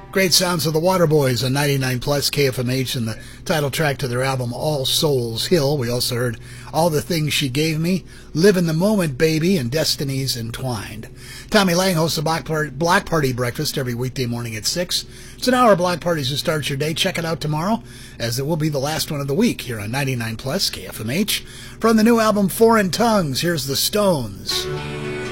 Great sounds of the Waterboys on 99 Plus KFMH and the title track to their album All Souls Hill. We also heard All the Things She Gave Me, Live in the Moment, Baby, and Destinies Entwined. Tommy Lang hosts a Block Party breakfast every weekday morning at 6. It's an hour of block parties to start your day. Check it out tomorrow, as it will be the last one of the week here on 99 Plus KFMH. From the new album Foreign Tongues, here's The Stones.